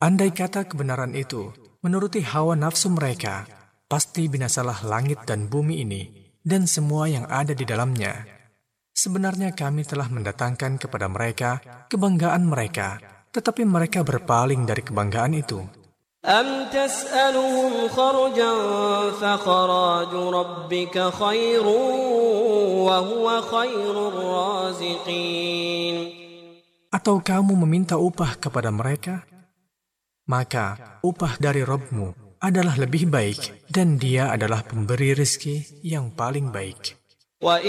Andai kata kebenaran itu menuruti hawa nafsu mereka, pasti binasalah langit dan bumi ini dan semua yang ada di dalamnya. Sebenarnya kami telah mendatangkan kepada mereka kebanggaan mereka, tetapi mereka berpaling dari kebanggaan itu. أَمْ تَسْأَلُهُمْ خَرْجًا فَخَرَاجُ رَبِّكَ خَيْرٌ وَهُوَ خَيْرُ الرَّازِقِينَ. Atau kamu meminta upah kepada mereka? Maka upah dari Rabb-Mu adalah lebih baik, dan Dia adalah pemberi rezeki yang paling baik.